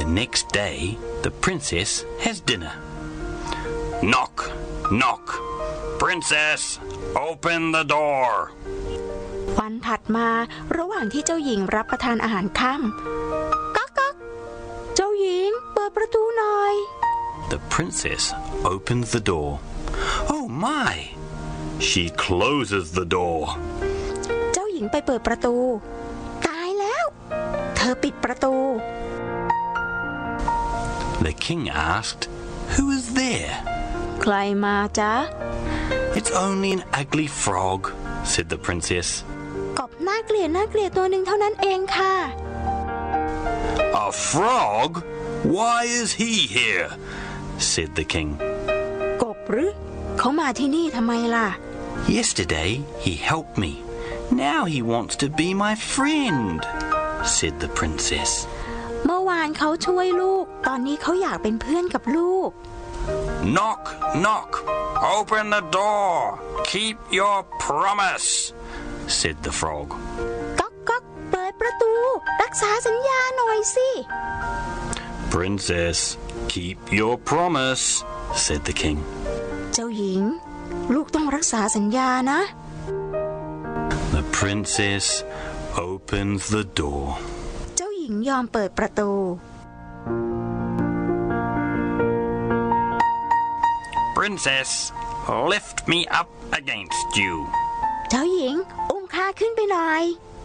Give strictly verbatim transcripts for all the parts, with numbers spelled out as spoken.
The next day, the princess has dinner. Knock, knock. Princess, open the door. วันถัดมาระหว่างที่เจ้าหญิงรับประทานอาหารค่ำก๊อกก๊อกเจ้าหญิงเปิดประตูหน่อย The princess opens the door. Oh my! She closes the door. เจ้าหญิงไปเปิดประตูตายแล้วเธอปิดประตู The king asked, Who is there? ใครมาจ๊ะ It's only an ugly frog, said the princess. กบน่าเกลียดน่าเกลียดตัวหนึ่งเท่านั้นเองค่ะ A frog? Why is he here? said the king. กบหรือเขามาที่นี่ทำไมล่ะ Yesterday he helped me. Now he wants to be my friend, said the princess. เมื่อวานเขาช่วยลูกตอนนี้เขาอยากเป็นเพื่อนกับลูก Knock, knock. Open the door. Keep your promise, said the frog. ก๊อกก๊อกเปิดประตูรักษาสัญญาหน่อยสิ Princess, keep your promise, said the king. เจ้าหญิงลูกต้องรักษาสัญญานะ The princess opens the door. เจ้าหญิงยอมเปิดประตู Princess, lift me up against you. เจ้าหญิงอุ้มข้าขึ้นไปหน่อย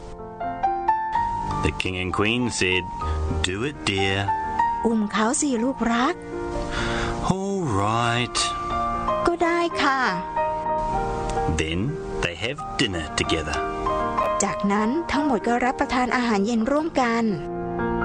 The king and queen said, Do it, dear. อุ้มเขาสิลูกรัก All right. ก็ได้ค่ะ Then they have dinner together. จากนั้นทั้งหมดก็รับประทานอาหารเย็นร่วมกัน